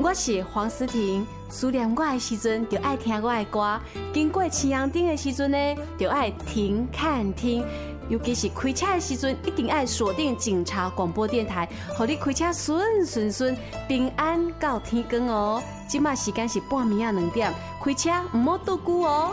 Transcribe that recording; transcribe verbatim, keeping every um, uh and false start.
我是黄思婷，思念我的时阵就爱听我的歌，经过青阳顶的时阵呢，就爱停看听。尤其是开车的时阵，一定爱锁定警察广播电台，互你开车顺顺顺，平安到天光哦。即马时间是半暝啊两点，开车唔好倒久哦。